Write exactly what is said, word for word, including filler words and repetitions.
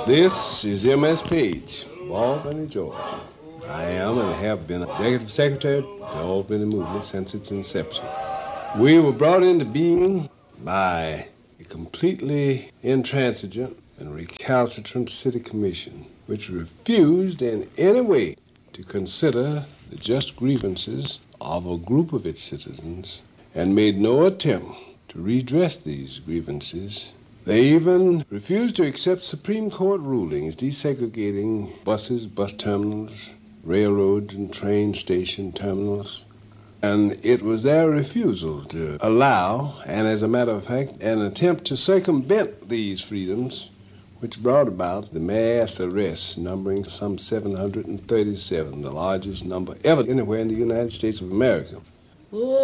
This is M S Page, of Albany, Georgia. I am and have been Executive Secretary to the Albany Movement since its inception. We were brought into being by a completely intransigent and recalcitrant city commission, which refused in any way to consider the just grievances of a group of its citizens and made no attempt to redress these grievances. They even refused to accept Supreme Court rulings desegregating buses, bus terminals, railroads, and train station terminals. And it was their refusal to allow, and as a matter of fact, an attempt to circumvent these freedoms, which brought about the mass arrests numbering some seven hundred thirty-seven, the largest number ever anywhere in the United States of America.